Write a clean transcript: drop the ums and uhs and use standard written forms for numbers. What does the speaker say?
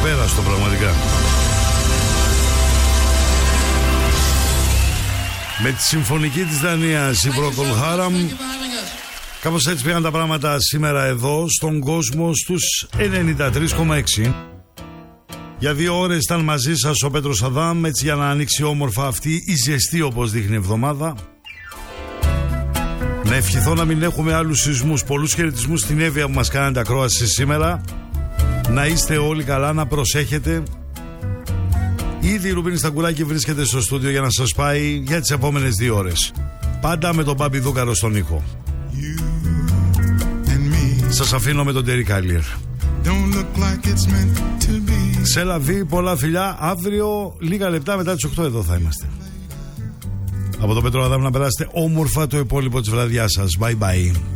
Απέραστο πραγματικά. Με τη συμφωνική της Δανίας, η Procol Harum. Κάπως έτσι πήγαν τα πράγματα σήμερα εδώ στον κόσμο στους 93,6. Για 2 ώρες ήταν μαζί σας ο Πέτρος Αδάμ, έτσι για να ανοίξει όμορφα αυτή η ζεστή, όπως δείχνει, εβδομάδα. Να ευχηθώ να μην έχουμε άλλους σεισμούς. Πολλούς χαιρετισμούς στην Εύβοια που μας κάνετε ακρόαση σήμερα. Να είστε όλοι καλά, να προσέχετε. Ήδη η Ρουμπίνη Σταγκουλάκη βρίσκεται στο στούντιο για να σας πάει για τις επόμενες 2 ώρες. Πάντα με τον Μπάμπη Δούκαρο στον ήχο. Σας αφήνω με τον Τέρι Κάλιερ. Σε λαβή, πολλά φιλιά. Αύριο λίγα λεπτά μετά τις 8 εδώ θα είμαστε. Από τον Πέτρο Αδάμ να περάσετε όμορφα το υπόλοιπο της βραδιάς σας. Bye bye.